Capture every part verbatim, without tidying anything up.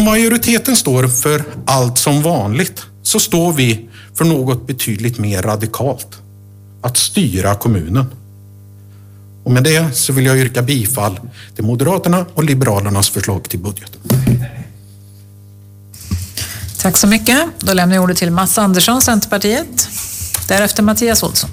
Om majoriteten står för allt som vanligt så står vi för något betydligt mer radikalt. Att styra kommunen. Och med det så vill jag yrka bifall till Moderaterna och Liberalernas förslag till budget. Tack så mycket. Då lämnar jag ordet till Mats Andersson, Centerpartiet. Därefter Mattias Olsson.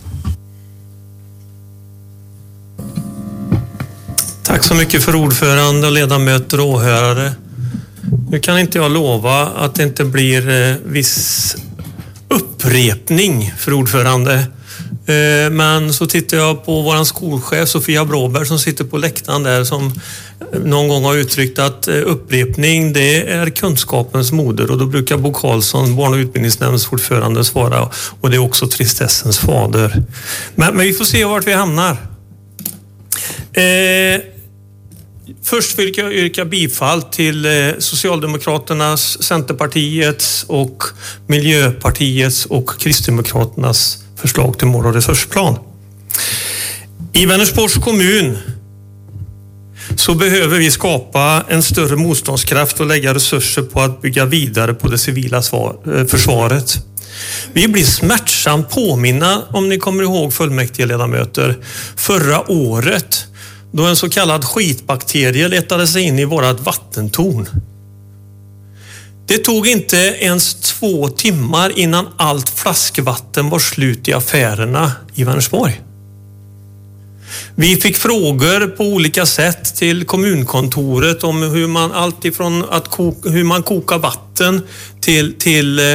Tack så mycket för ordförande och ledamöter och åhörare. Nu kan inte jag lova att det inte blir eh, viss upprepning för ordförande. Eh, men så tittar jag på våran skolchef Sofia Bråberg som sitter på läktaren där, som någon gång har uttryckt att eh, upprepning det är kunskapens moder, och då brukar Bo Karlsson, barn- och utbildningsnämndens ordförande, svara, och det är också tristessens fader. Men, men vi får se vart vi hamnar. Eh, Först vill jag yrka bifall till Socialdemokraternas, Centerpartiets och Miljöpartiets och Kristdemokraternas förslag till mål- och resursplan. I Vänersborgs kommun så behöver vi skapa en större motståndskraft och lägga resurser på att bygga vidare på det civila försvaret. Vi blir smärtsamt påminna, om ni kommer ihåg fullmäktige ledamöter, förra året då en så kallad skitbakterie letade sig in i vårat vattentorn. Det tog inte ens två timmar innan allt flaskvatten var slut i affärerna i Vänersborg. Vi fick frågor på olika sätt till kommunkontoret om hur man allt ifrån att koka, hur man kokar vatten till, till eh,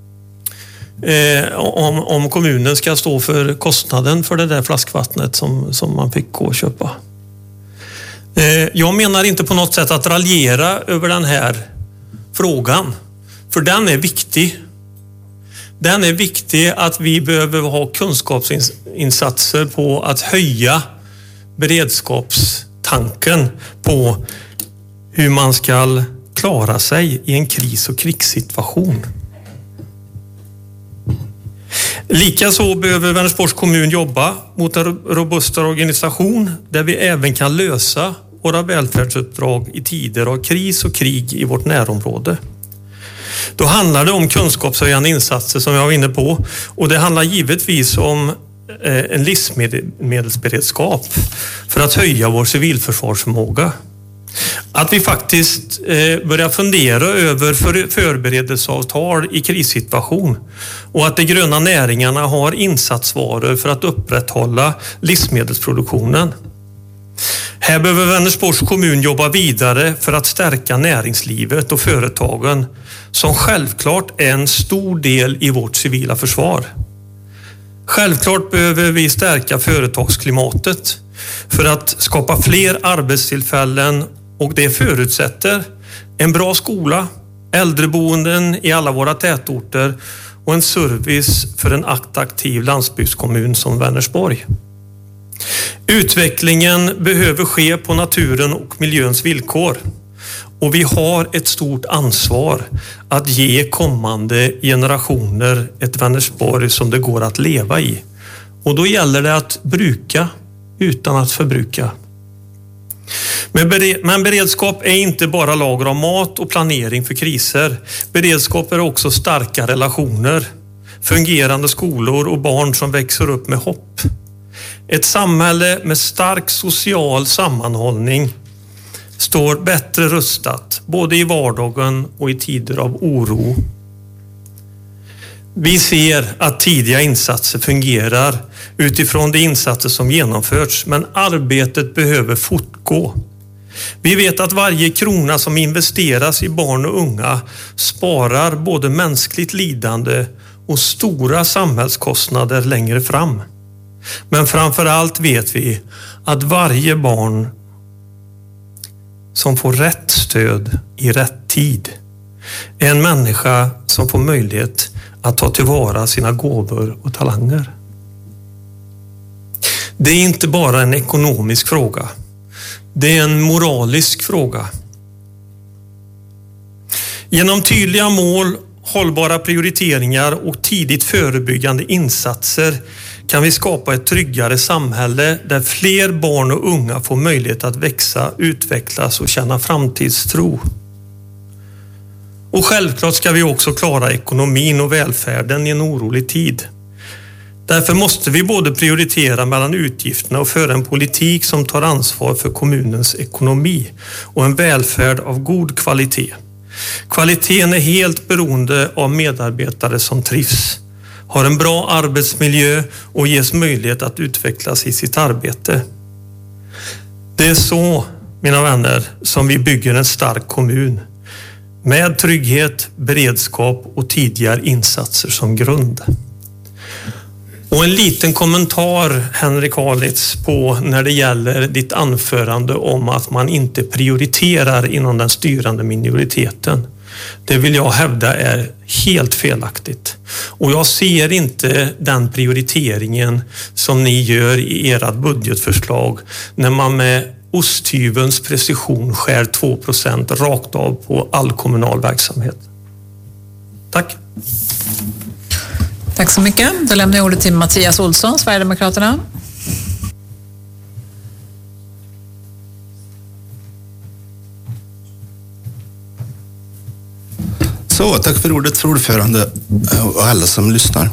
om, om kommunen ska stå för kostnaden för det där flaskvattnet som, som man fick gå och köpa. Jag menar inte på något sätt att raljera över den här frågan, för den är viktig. Den är viktig att vi behöver ha kunskapsinsatser på att höja beredskapstanken på hur man ska klara sig i en kris- och krigssituation. Likaså behöver Vänersborgs kommun jobba mot en robustare organisation där vi även kan lösa våra välfärdsuppdrag i tider av kris och krig i vårt närområde. Då handlar det om kunskapshöjande insatser som jag var inne på, och det handlar givetvis om en livsmedelsberedskap för att höja vår civilförsvarsförmåga. Att vi faktiskt börjar fundera över förberedelseavtal i krissituation, och att de gröna näringarna har insatsvaror för att upprätthålla livsmedelsproduktionen. Här behöver Vänersborgs kommun jobba vidare för att stärka näringslivet och företagen, som självklart är en stor del i vårt civila försvar. Självklart behöver vi stärka företagsklimatet för att skapa fler arbetstillfällen, och det förutsätter en bra skola, äldreboenden i alla våra tätorter och en service för en attraktiv landsbygdskommun som Vänersborg. Utvecklingen behöver ske på naturen och miljöns villkor, och vi har ett stort ansvar att ge kommande generationer ett Vänersborg som det går att leva i. Och då gäller det att bruka utan att förbruka. Men beredskap är inte bara lager av mat och planering för kriser. Beredskap är också starka relationer, fungerande skolor och barn som växer upp med hopp. Ett samhälle med stark social sammanhållning står bättre rustat både i vardagen och i tider av oro. Vi ser att tidiga insatser fungerar utifrån de insatser som genomförts, men arbetet behöver fortgå. Vi vet att varje krona som investeras i barn och unga sparar både mänskligt lidande och stora samhällskostnader längre fram. Men framför allt vet vi att varje barn som får rätt stöd i rätt tid är en människa som får möjlighet att ta tillvara sina gåvor och talanger. Det är inte bara en ekonomisk fråga. Det är en moralisk fråga. Genom tydliga mål, hållbara prioriteringar och tidigt förebyggande insatser kan vi skapa ett tryggare samhälle där fler barn och unga får möjlighet att växa, utvecklas och känna framtidstro. Och självklart ska vi också klara ekonomin och välfärden i en orolig tid. Därför måste vi både prioritera mellan utgifterna och föra en politik som tar ansvar för kommunens ekonomi och en välfärd av god kvalitet. Kvaliteten är helt beroende av medarbetare som trivs, har en bra arbetsmiljö och ges möjlighet att utvecklas i sitt arbete. Det är så, mina vänner, som vi bygger en stark kommun. Med trygghet, beredskap och tidigare insatser som grund. Och en liten kommentar, Henrik Harlitz, på när det gäller ditt anförande om att man inte prioriterar inom den styrande minoriteten. Det vill jag hävda är helt felaktigt. Och jag ser inte den prioriteringen som ni gör i ert budgetförslag när man med osthyvens precision skär två procent rakt av på all kommunal verksamhet. Tack. Tack så mycket. Då lämnar jag ordet till Mattias Olsson, Sverigedemokraterna. Så, tack för ordet, för ordförande och alla som lyssnar.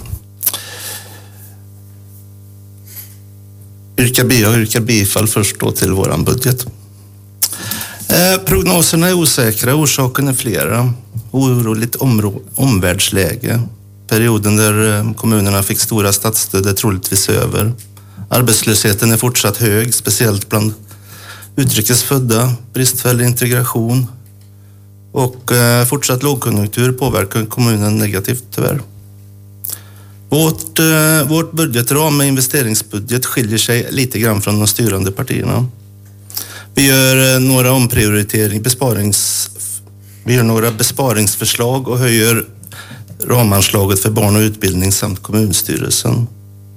Yrka bifall, yrka bifall först då till våran budget. Eh, prognoserna är osäkra, orsaken är flera. Oroligt områ- omvärldsläge. Perioden där kommunerna fick stora statsstöd är troligtvis över. Arbetslösheten är fortsatt hög, speciellt bland utrikesfödda, bristfällig integration och eh, fortsatt lågkonjunktur påverkar kommunen negativt tyvärr. Vårt, eh, vårt budgetram med investeringsbudget skiljer sig lite grann från de styrande partierna. Vi gör eh, några omprioritering, besparings, vi gör några besparingsförslag och höjer ramanslaget för barn och utbildning samt kommunstyrelsen.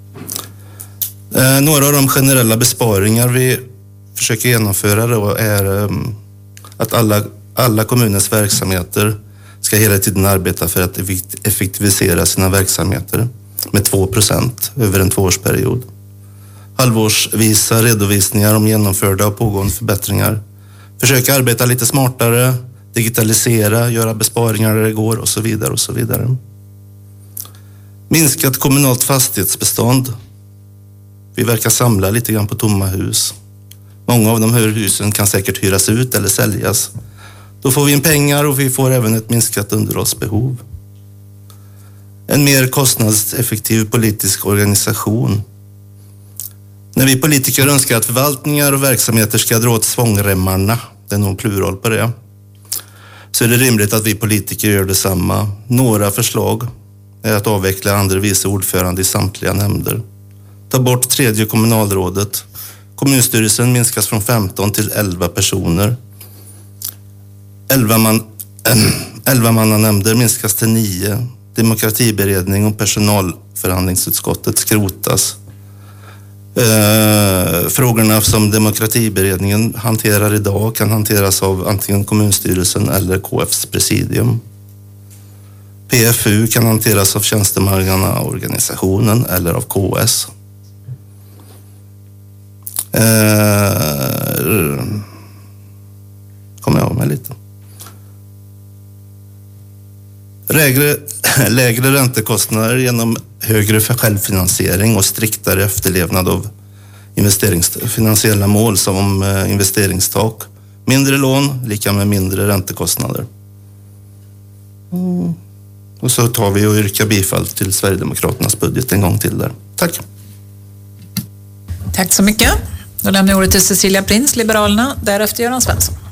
Eh, några av de generella besparingar vi försöker genomföra då är eh, att alla, alla kommunens verksamheter ska hela tiden arbeta för att effektivisera sina verksamheter med två procent över en tvåårsperiod. Halvårsvisa redovisningar om genomförda och pågående förbättringar. Försöka arbeta lite smartare, digitalisera, göra besparingar där det går och så vidare och så vidare. Minskat kommunalt fastighetsbestånd. Vi verkar samla lite grann på tomma hus. Många av de här husen kan säkert hyras ut eller säljas. Då får vi in pengar och vi får även ett minskat underhållsbehov. En mer kostnadseffektiv politisk organisation. När vi politiker önskar att förvaltningar och verksamheter ska dra åt svångremmarna, det är nog plural på det, så är det rimligt att vi politiker gör detsamma. Några förslag är att avveckla andra vice ordförande i samtliga nämnder. Ta bort tredje kommunalrådet. Kommunstyrelsen minskas från femton till elva personer. elva man, elva mannanämnder minskas till nio. Demokratiberedning och personalförhandlingsutskottet skrotas. Eh, frågorna som demokratiberedningen hanterar idag kan hanteras av antingen kommunstyrelsen eller K F:s presidium. P F U kan hanteras av tjänstemannaorganisationen eller av K S. Eh, kommer jag med lite. Lägre, lägre räntekostnader genom högre självfinansiering och striktare efterlevnad av finansiella mål som investeringstak. Mindre lån, lika med mindre räntekostnader. Mm. Och så tar vi och yrkar bifall till Sverigedemokraternas budget en gång till där. Tack. Tack så mycket. Då lämnar jag ordet till Cecilia Prins, Liberalerna, därefter Göran Svensson.